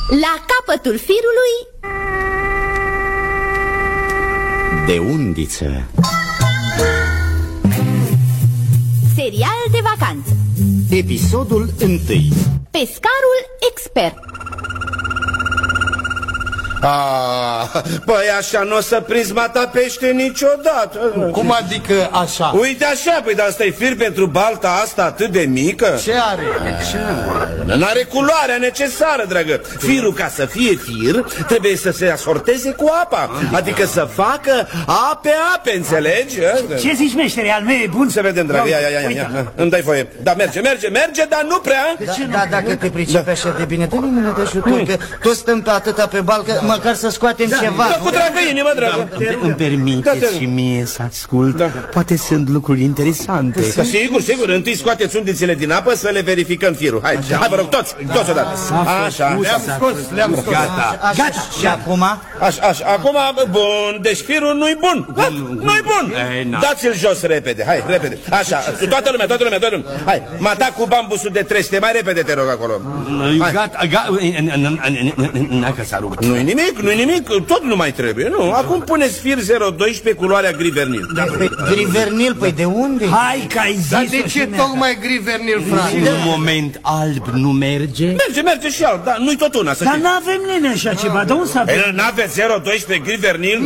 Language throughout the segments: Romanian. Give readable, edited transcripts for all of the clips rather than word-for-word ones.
La capătul firului de undiță. serial de vacanță. Episodul 1. Pescarul expert. Păi așa nu o să prinzi mata pește niciodată. Cum adică așa? Uite așa, păi dar ăsta e fir pentru balta asta atât de mică? Ce are? N-are culoarea necesară, dragă. Firul, ca să fie fir, trebuie să se asorteze cu apa. Adică să facă ape, înțelegi? Ce zici, meștere, al meu e bun? Să vedem, dragă, ia, îmi dai voie. Da, merge, dar nu prea. Da, dacă te pricepi așa de bine, dă-mi mână de ajutor, că toți stăm pe atâta pe balcă, măcar să scoatem ceva. Da, cu dragă inimă, dragă. Îmi permiteți și mie să ascult? Poate sunt lucruri interesante. Da, sigur, întâi scoateți undițele din apă să le verificăm firul. Hai, vă rog, toți odată. Așa, le-am scos. Gata. Și acum? Acum, bun, deci firul nu-i bun. Nu-i bun. Dați-l jos repede, hai, repede. Așa, toată lumea. Hai, mata cu bambusul de trește, mai repede te rog acolo. Gata, n-ai că s-a rupt. Nu-i nimic, tot nu mai trebuie, nu. Acum puneți fir 012 culoarea gri vernil. Gri vernil, păi de unde? Hai că ai zis. Dar de ce tocmai gri vernil, frate? Un moment alb nu merge? Merge și alb, dar nu-i tot una, să Dar știi. n-avem nene așa ceva, de unde să avem? N-aveți 012 gri vernil?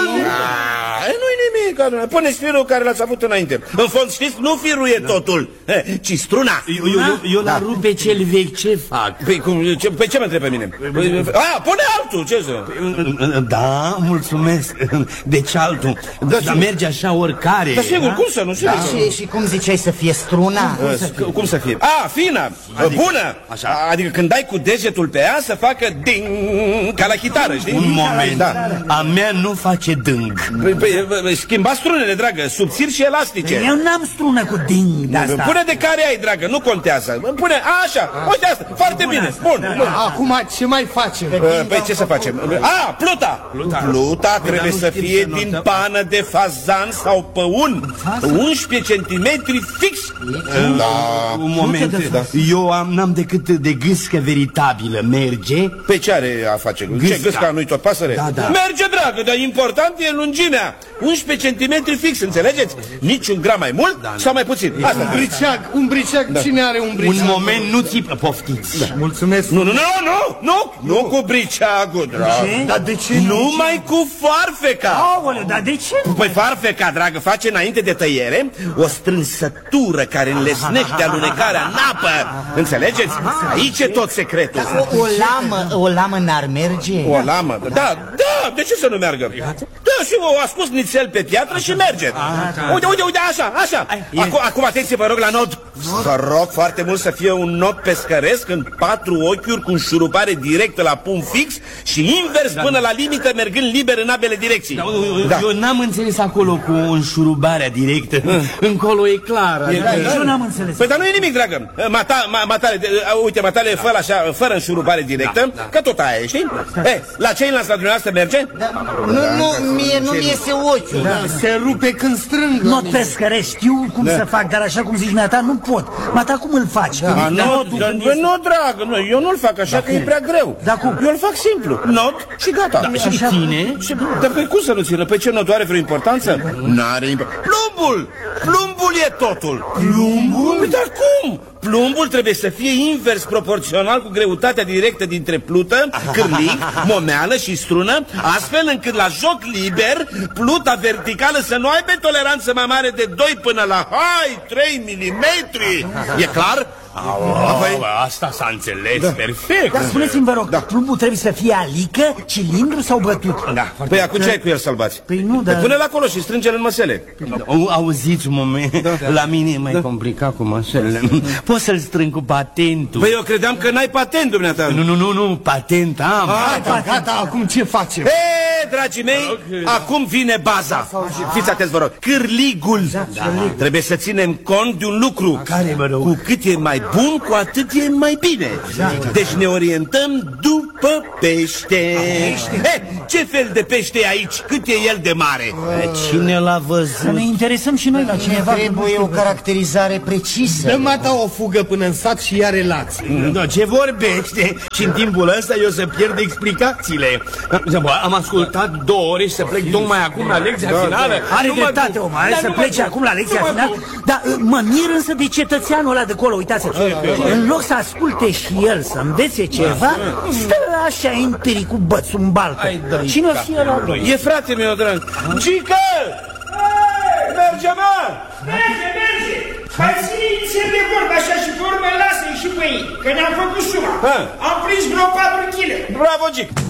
Nu-i nimic, puneți firul care l-ați avut înainte. În fond, știți, nu firul e totul, ci struna. Eu la rup pe cel vechi, ce fac? Păi ce mă întreb pe mine? Pune altul, ce să? Da, mulțumesc. De ce altul? Dar merge așa oricare. Da, sigur, cum să nu? Și cum ziceai să fie struna? Cum să fie? Fină, bună. Adică când dai cu degetul pe ea să facă ding, ca la chitară, știi? Un moment, a mea nu face dâng. Schimba strunele, dragă, subțiri și elastice. Eu n-am strună cu ding de asta. Pune de care ai, dragă, nu contează. Pune, așa, uite asta, foarte bine, bun. Acum ce mai facem? Păi ce să facem? Pluta trebuie să fie din pană de fazan sau păun. 11 centimetri fix. Un moment, eu n-am decât de gâscă veritabilă, merge? Pe ce are a face? Ce gâsca, nu-i tot pasăre? Da. Merge, dragă, dar important e lungimea. 11 centimetri fix, înțelegeți? Nici un gram mai mult sau mai puțin. Asta. Un briceag, cine are un briceag? Un moment, nu țipă, poftiți. Mulțumesc. Nu cu briceagul, dragă. Dar de ce? Numai cu farfeca. Aoleu, dar de ce? Păi farfeca, dragă, face înainte de tăiere o strânsătură care înlesnește alunecarea în apă. Înțelegeți? Aici e tot secretul. O lamă n-ar merge? O lamă? Da, de ce să nu meargă? Da, și o ascus nițel pe piatră și merge. Uite, așa. Acum atenție, vă rog, la nod. Vă rog foarte mult să fie un nod pescăresc în 4 ochiuri cu înșurupare directă la punct fix și invers până la limită, mergând liber în ambele direcții. Eu n-am înțeles acolo cu înșurubarea directă. Încolo e clar. Eu n-am înțeles. Păi dar nu e nimic, dragă. Matale fără așa, fără înșurubare directă, că tot aia e, știi? La ceilalți la dumneavoastră merge? Mie nu-mi iese ochiul. Se rupe când strâng. Not pescărești, știu cum să fac, dar așa cum zici mea, nu pot. Mata, cum îl faci? Nu, dragă, eu nu-l fac așa, că e prea greu. Dar cum? Eu îl fac simplu. Not și gata. Și ține? Dar cum să nu țină? Păi ce, notul are vreo importanță? N-are importanță. Plumbul e totul. Plumbul? Păi dar cum? Plumbul trebuie să fie invers proporțional cu greutatea directă dintre plută, cârlig, momeală și strună, astfel încât la joc liber, pluta verticală să nu aibă toleranță mai mare de 2 până la 3 milimetri. E clar? Asta s-a înțeles perfect. Dar spuneți-mi, vă rog, plumbul trebuie să fie alică, cilindru sau bătut? Păi acum ce ai cu el să-l bați? Păi nu, dar... Pune-l acolo și strânge-l în măsele. Auziți un moment, la mine e mai complicat cu măselele. Poți să-l strâng cu patentul. Păi eu credeam că n-ai patent, dumneata. Nu, patent am. Gata, acum ce facem? Dragii mei, acum vine baza. Fiți atenți, vă rog. Cârligul. Trebuie să ținem cont de un lucru. Care, vă rog? Cu cât e mai bun, cu atât e mai bine. Deci ne orientăm după pe pește. Ce fel de pește e aici? Cât e el de mare? Cine l-a Să văzut? ne interesăm și noi la cineva. Trebuie o caracterizare precisă. Dă mata o fugă până în sat și ia relații. Da, ce vorbește? Și în timpul ăsta eu să pierd explicațiile. Am ascultat 2 ore și să plec tocmai acum la lecția finală. Are dreptate, om, are să plece acum la lecția finală. Dar mă mir însă de cetățeanul ăla de acolo, uitați-vă. În loc să asculte și el, să învețe ceva, stă așa empiric cu bățul în balcă. Cine o fi ăla? E frate meu drag. Gică! Merge, mă! Merge! Hai ține de vorba așa și pe urmă lasă-i și pe ei, că ne-am făcut suma. Am prins vreo 4 kg. Bravo, Gic!